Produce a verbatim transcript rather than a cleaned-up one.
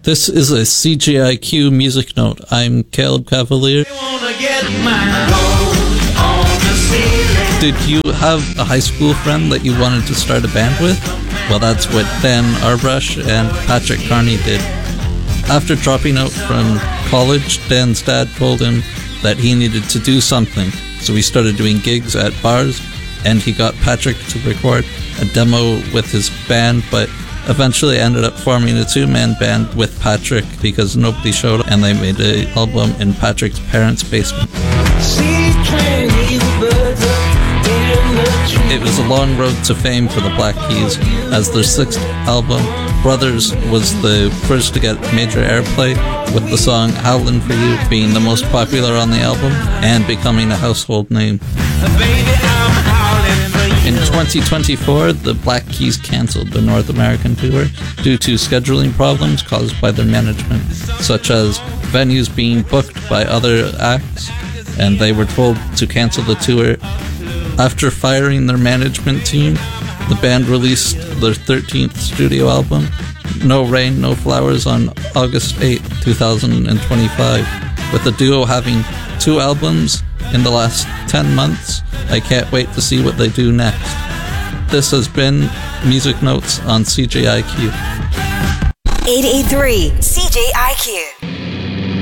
This is a C J I Q music note. I'm Caleb Cavalier. Did you have a high school friend that you wanted to start a band with? Well, that's what Dan Arbrush and Patrick Carney did. After dropping out from college, Dan's dad told him that he needed to do something, so he started doing gigs at bars, and he got Patrick to record a demo with his band, but eventually ended up forming a two-man band with Patrick because nobody showed up, and they made an album in Patrick's parents' basement. It was a long road to fame for the Black Keys, as their sixth album, Brothers, was the first to get major airplay, with the song Howlin' For You being the most popular on the album and becoming a household name. In twenty twenty-four, the Black Keys cancelled the North American tour due to scheduling problems caused by their management, such as venues being booked by other acts, and they were told to cancel the tour. After firing their management team, the band released their thirteenth studio album, No Rain, No Flowers, on August eighth, twenty twenty-five. With the duo having two albums in the last ten months, I can't wait to see what they do next. This has been Music Notes on C J I Q. eight eighty-three C J I Q.